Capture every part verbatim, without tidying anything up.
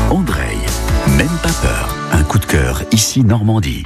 Andrei, même pas peur. Un coup de cœur, ici Normandie.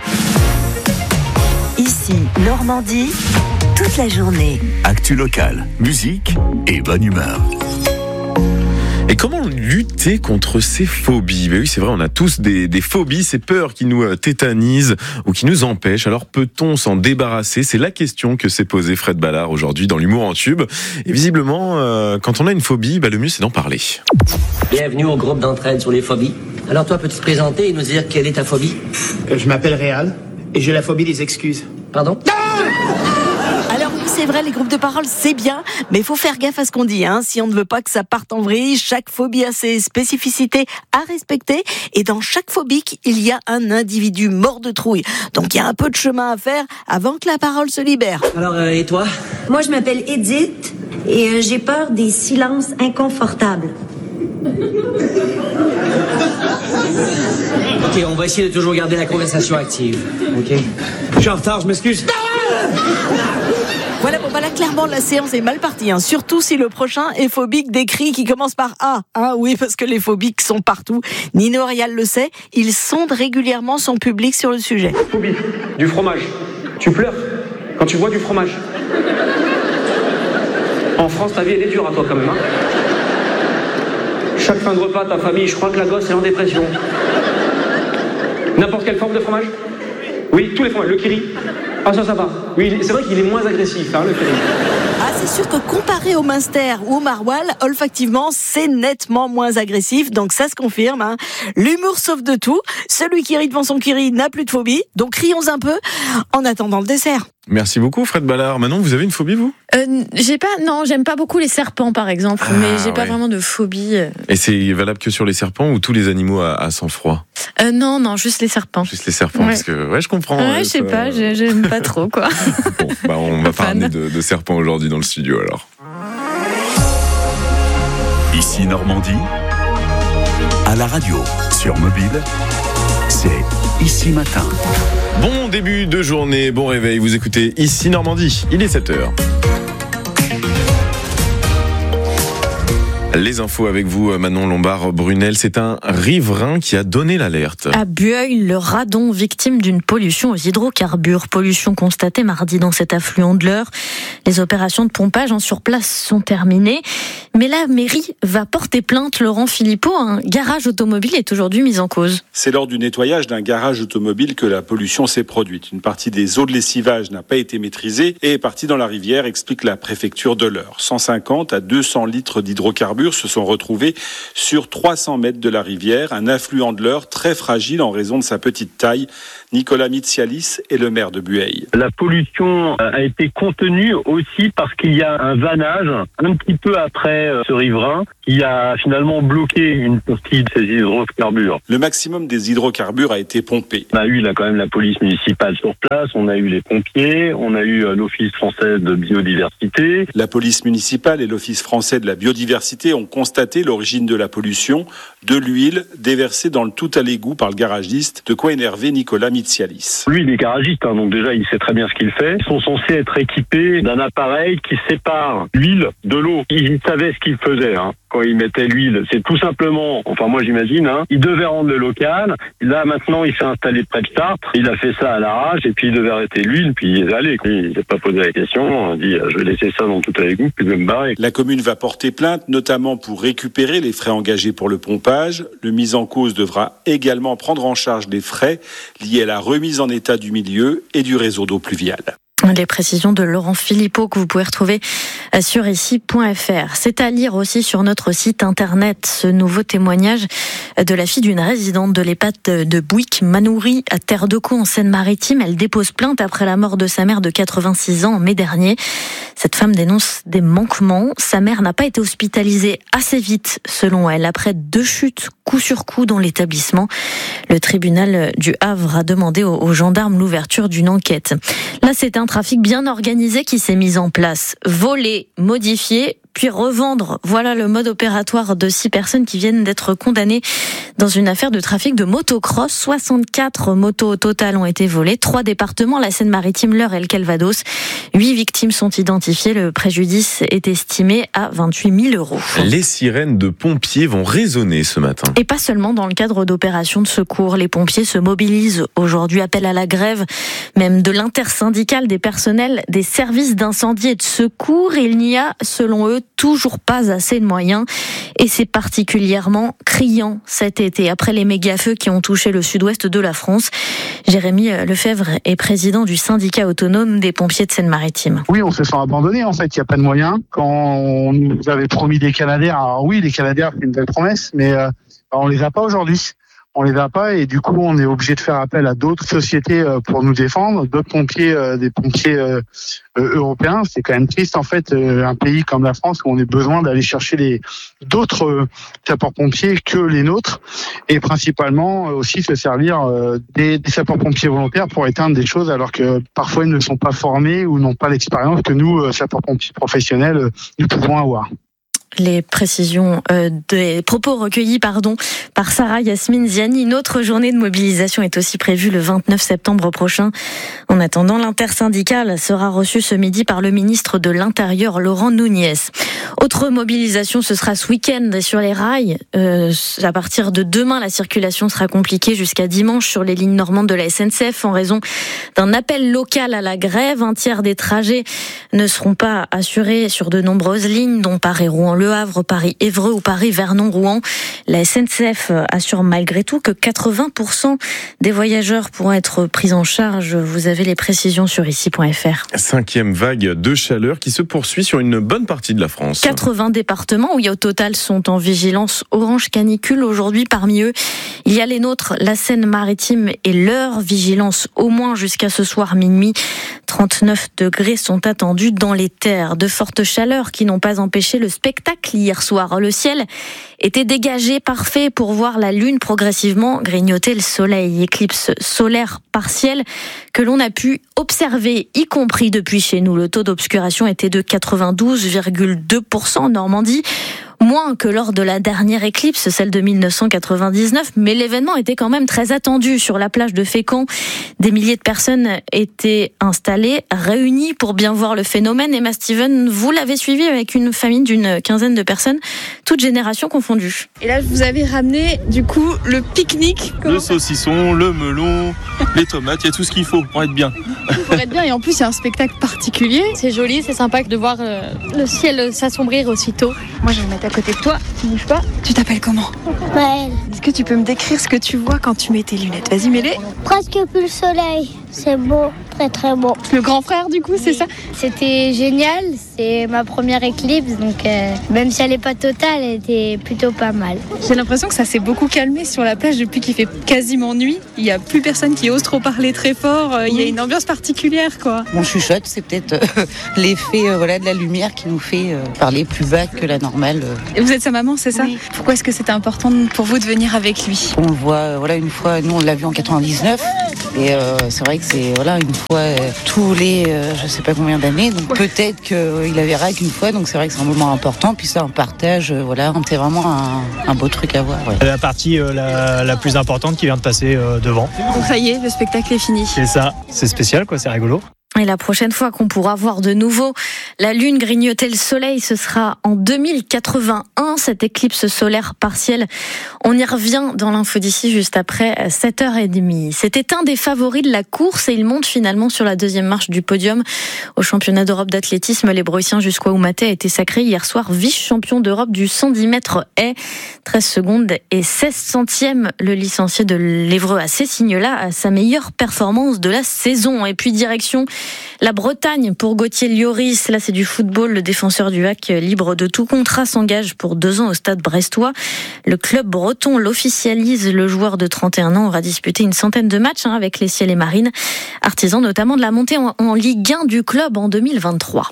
Ici Normandie, toute la journée. Actu locale, musique et bonne humeur. Et comment lutter contre ces phobies ? Ben oui, c'est vrai, on a tous des, des phobies, ces peurs qui nous tétanisent ou qui nous empêchent. Alors peut-on s'en débarrasser ? C'est la question que s'est posée Fred Ballard aujourd'hui dans l'humour en tube. Et visiblement, euh, quand on a une phobie, ben le mieux c'est d'en parler. Bienvenue au groupe d'entraide sur les phobies. Alors toi, peux-tu te présenter et nous dire quelle est ta phobie ? Je m'appelle Réal et j'ai la phobie des excuses. Pardon ? Alors oui, c'est vrai, les groupes de parole, c'est bien, mais il faut faire gaffe à ce qu'on dit, hein. Si on ne veut pas que ça parte en vrille, chaque phobie a ses spécificités à respecter, et dans chaque phobique, il y a un individu mort de trouille. Donc il y a un peu de chemin à faire avant que la parole se libère. Alors, euh, et toi ? Moi, je m'appelle Edith et euh, j'ai peur des silences inconfortables. Ok, on va essayer de toujours garder la conversation active. Ok ? Je suis en retard, je m'excuse. Voilà, bon bah là clairement la séance est mal partie, hein. Surtout si le prochain est phobique des cris qui commencent par A. Hein, oui, parce que les phobiques sont partout. Nino Rial le sait, il sonde régulièrement son public sur le sujet. Phobie du fromage. Tu pleures quand tu bois du fromage. En France, ta vie elle est dure à toi quand même. Hein. Chaque fin de repas, ta famille, je crois que la gosse est en dépression. N'importe quelle forme de fromage ? Oui, tous les fromages. Le kiri. Ah ça, ça va. Oui, c'est vrai qu'il est moins agressif, hein, le kiri. Ah, c'est sûr que comparé au Munster ou au Maroilles, olfactivement, c'est nettement moins agressif, donc ça se confirme, hein. L'humour sauve de tout. Celui qui rit devant son kiri n'a plus de phobie, donc rions un peu en attendant le dessert. Merci beaucoup Fred Ballard. Manon, vous avez une phobie vous ? euh, J'ai pas, non, j'aime pas beaucoup les serpents par exemple, ah, mais j'ai ouais. pas vraiment de phobie. Et c'est valable que sur les serpents ou tous les animaux à, à sang-froid ? euh, Non, non, juste les serpents. Juste les serpents, ouais. parce que ouais, je comprends. Ouais, ouais, je sais ça... pas, j'aime pas trop quoi. Bon, bah on va pas ramener de, de serpents aujourd'hui dans le studio alors. Ici Normandie, à la radio, sur mobile, c'est Ici Matin. Bon début de journée, bon réveil, vous écoutez Ici Normandie, il est sept heures. Les infos avec vous, Manon Lombard-Brunel. C'est un riverain qui a donné l'alerte. À Bueil, le Radon, victime d'une pollution aux hydrocarbures. Pollution constatée mardi dans cet affluent de l'Eure. Les opérations de pompage en sur place sont terminées. Mais la mairie va porter plainte. Laurent Philippot, un garage automobile est aujourd'hui mis en cause. C'est lors du nettoyage d'un garage automobile que la pollution s'est produite. Une partie des eaux de lessivage n'a pas été maîtrisée et est partie dans la rivière, explique la préfecture de l'Eure. cent cinquante à deux cents litres d'hydrocarbures se sont retrouvés sur trois cents mètres de la rivière, un affluent de l'Eure très fragile en raison de sa petite taille. Nicolas Mitsialis est le maire de Bueil. La pollution a été contenue aussi parce qu'il y a un vannage un petit peu après ce riverain qui a finalement bloqué une partie de ces hydrocarbures. Le maximum des hydrocarbures a été pompé. On a eu là quand même la police municipale sur place, on a eu les pompiers, on a eu l'Office français de biodiversité. La police municipale et l'Office français de la biodiversité ont constaté l'origine de la pollution, de l'huile déversée dans le tout à l'égout par le garagiste, de quoi énerver Nicolas Mitsialis. Lui, il est garagiste, hein, donc déjà il sait très bien ce qu'il fait. Ils sont censés être équipés d'un appareil qui sépare l'huile de l'eau. Il savait ce qu'il faisait, hein. Quand il mettait l'huile, c'est tout simplement, enfin moi j'imagine, hein, il devait rendre le local. Là maintenant il s'est installé près de Chartres, il a fait ça à l'arrache et puis il devait arrêter l'huile, puis il est allé. Il s'est pas posé la question, il a dit je vais laisser ça dans tout à l'égout, puis je vais me barrer. La commune va porter plainte, notamment pour récupérer les frais engagés pour le pompage. Le mis en cause devra également prendre en charge des frais liés à la remise en état du milieu et du réseau d'eau pluviale. Les précisions de Laurent Philippot que vous pouvez retrouver sur ici point f r. C'est à lire aussi sur notre site internet ce nouveau témoignage de la fille d'une résidente de l'EHPAD de Bouygues, Manoury, à Terre-de-Caux en Seine-Maritime. Elle dépose plainte après la mort de sa mère de quatre-vingt-six ans en mai dernier. Cette femme dénonce des manquements. Sa mère n'a pas été hospitalisée assez vite, selon elle, après deux chutes coup sur coup dans l'établissement. Le tribunal du Havre a demandé aux gendarmes l'ouverture d'une enquête. Là, c'est un trafic bien organisé qui s'est mis en place. Volé, modifié, puis revendre. Voilà le mode opératoire de six personnes qui viennent d'être condamnées dans une affaire de trafic de motocross. soixante-quatre motos au total ont été volées. Trois départements, la Seine-Maritime, l'Eure et le Calvados. Huit victimes sont identifiées. Le préjudice est estimé à vingt-huit mille euros. Les sirènes de pompiers vont résonner ce matin. Et pas seulement dans le cadre d'opérations de secours. Les pompiers se mobilisent aujourd'hui, appellent à la grève, même de l'intersyndicale des personnels des services d'incendie et de secours. Il n'y a, selon eux, toujours pas assez de moyens. Et c'est particulièrement criant cet été, après les méga-feux qui ont touché le sud-ouest de la France. Jérémy Lefebvre est président du syndicat autonome des pompiers de Seine-Maritime. Oui, on se sent abandonné en fait, il n'y a pas de moyens. Quand on nous avait promis des Canadaires, alors oui, les Canadaires, c'est une belle promesse, mais euh, on les a pas aujourd'hui. On les a pas et du coup on est obligé de faire appel à d'autres sociétés pour nous défendre, d'autres pompiers, euh, des pompiers euh, euh, européens. C'est quand même triste en fait, euh, un pays comme la France où on a besoin d'aller chercher les d'autres euh, sapeurs-pompiers que les nôtres et principalement euh, aussi se servir euh, des, des sapeurs-pompiers volontaires pour éteindre des choses alors que parfois ils ne sont pas formés ou n'ont pas l'expérience que nous euh, sapeurs-pompiers professionnels euh, nous pouvons avoir. Les précisions euh, des propos recueillis pardon, par Sarah Yasmine Ziani. Une autre journée de mobilisation est aussi prévue le vingt-neuf septembre prochain. En attendant, l'intersyndicale sera reçue ce midi par le ministre de l'Intérieur, Laurent Nunez. Autre mobilisation, ce sera ce week-end sur les rails. Euh, à partir de demain, la circulation sera compliquée jusqu'à dimanche sur les lignes normandes de la S N C F en raison d'un appel local à la grève. Un tiers des trajets ne seront pas assurés sur de nombreuses lignes, dont Paris-Rouen, Le Havre, Paris-Évreux ou Paris-Vernon-Rouen. La S N C F assure malgré tout que quatre-vingts pour cent des voyageurs pourront être pris en charge. Vous avez les précisions sur ici point F R. Cinquième vague de chaleur qui se poursuit sur une bonne partie de la France. quatre-vingts départements où au total sont en vigilance orange canicule aujourd'hui. Parmi eux, il y a les nôtres, la Seine-Maritime et l'Eure. Vigilance au moins jusqu'à ce soir minuit. trente-neuf degrés sont attendus dans les terres. De fortes chaleurs qui n'ont pas empêché le spectacle hier soir. Le ciel était dégagé, parfait pour voir la lune progressivement grignoter le soleil. Éclipse solaire partielle que l'on a pu observer, y compris depuis chez nous. Le taux d'obscuration était de quatre-vingt-douze virgule deux pour cent en Normandie. Moins que lors de la dernière éclipse, celle de mille neuf cent quatre-vingt-dix-neuf, mais l'événement était quand même très attendu sur la plage de Fécamp. Des milliers de personnes étaient installées, réunies pour bien voir le phénomène. Emma Steven, vous l'avez suivi avec une famille d'une quinzaine de personnes, toutes générations confondues. Et là, vous avez ramené du coup le pique-nique. Le saucisson, le melon, les tomates, il y a tout ce qu'il faut pour être bien. Pour être bien, et en plus, il y a un spectacle particulier. C'est joli, c'est sympa de voir le ciel s'assombrir aussitôt. Moi, je vais me mettre à côté de toi, tu bouges pas. Tu t'appelles comment? Maëlle. Est-ce que tu peux me décrire ce que tu vois quand tu mets tes lunettes? Vas-y, mets-les. Presque plus le soleil. C'est beau, très très beau. Le grand frère, du coup, oui. C'est ça? C'était génial. C'est ma première éclipse, donc euh, même si elle n'est pas totale, elle était plutôt pas mal. J'ai l'impression que ça s'est beaucoup calmé sur la plage depuis qu'il fait quasiment nuit. Il n'y a plus personne qui ose trop parler très fort. Il oui. y a une ambiance particulière, quoi. Mon chuchote, c'est peut-être euh, l'effet euh, voilà, de la lumière qui nous fait euh, parler plus bas que la normale. Euh. Et vous êtes sa maman, c'est ça? Oui. Pourquoi est-ce que c'était important pour vous de venir avec lui? On le voit, euh, voilà, une fois, nous on l'a vu en quatre-vingt-dix-neuf, et euh, c'est vrai que c'est voilà, une fois euh, tous les, euh, je sais pas combien d'années, donc ouais. peut-être qu'il euh, avait rac une fois, donc c'est vrai que c'est un moment important, puis c'est un partage, euh, voilà, c'est vraiment un, un beau truc à voir. Ouais. La partie euh, la, la plus importante qui vient de passer euh, devant. Donc ça y est, le spectacle est fini. C'est ça, c'est spécial quoi, c'est rigolo. Et la prochaine fois qu'on pourra voir de nouveau la lune grignoter le soleil, ce sera en deux mille quatre-vingt-un, cette éclipse solaire partielle. On y revient dans l'info d'ici juste après sept heures trente. C'était un des favoris de la course et il monte finalement sur la deuxième marche du podium. Au championnat d'Europe d'athlétisme, les Breussiens Jusqu'au Oumaté a été sacré hier soir vice-champion d'Europe du cent dix mètres haies. treize secondes et seize centièmes. Le licencié de l'Évreux à ces signes-là a sa meilleure performance de la saison. Et puis direction la Bretagne pour Gauthier Lloris. Là, c'est du football. Le défenseur du H A C, libre de tout contrat, s'engage pour deux ans au Stade brestois. Le club breton l'officialise. Le joueur de trente et un ans aura disputé une centaine de matchs hein, avec les Ciels et Marines, artisan notamment de la montée en, en Ligue un du club en deux mille vingt-trois.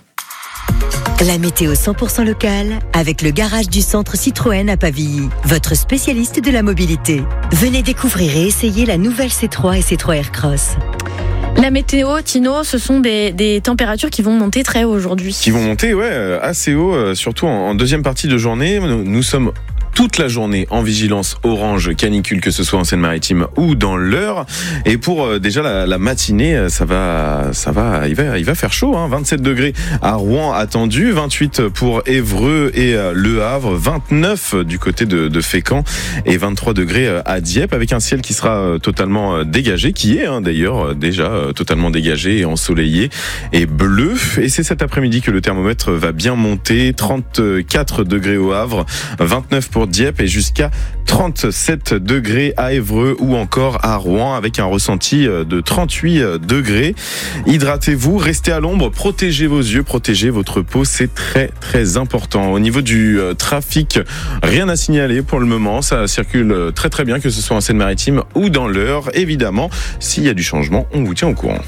La météo cent pour cent locale avec le garage du centre Citroën à Pavilly, votre spécialiste de la mobilité. Venez découvrir et essayer la nouvelle C trois et C trois Aircross. La météo, Tino, ce sont des, des températures qui vont monter très haut aujourd'hui. Qui vont monter, ouais, assez haut, surtout en, en deuxième partie de journée. Nous, nous sommes toute la journée en vigilance orange canicule, que ce soit en Seine-Maritime ou dans l'Eure. Et pour euh, déjà la, la matinée, ça va, ça va, il va, il va faire chaud. Hein, vingt-sept degrés à Rouen attendu, vingt-huit pour Évreux et euh, Le Havre, vingt-neuf du côté de, de Fécamp et vingt-trois degrés à Dieppe, avec un ciel qui sera euh, totalement euh, dégagé, qui est hein, d'ailleurs euh, déjà euh, totalement dégagé et ensoleillé et bleu. Et c'est cet après-midi que le thermomètre va bien monter, trente-quatre degrés au Havre, vingt-neuf pour Dieppe et jusqu'à trente-sept degrés à Évreux ou encore à Rouen, avec un ressenti de trente-huit degrés. Hydratez-vous, restez à l'ombre, protégez vos yeux, protégez votre peau, c'est très très important. Au niveau du trafic, rien à signaler pour le moment, ça circule très très bien, que ce soit en Seine-Maritime ou dans l'Eure. Évidemment, s'il y a du changement, on vous tient au courant.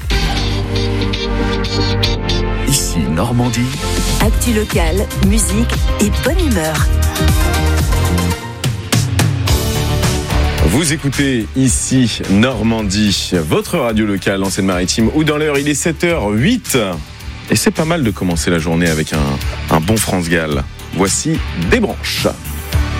Ici Normandie. Actu locale, musique et bonne humeur. Vous écoutez ici Normandie, votre radio locale en Seine-Maritime ou dans l'Eure. Il est sept heures huit et c'est pas mal de commencer la journée avec un, un bon France Gall. Voici Des branches.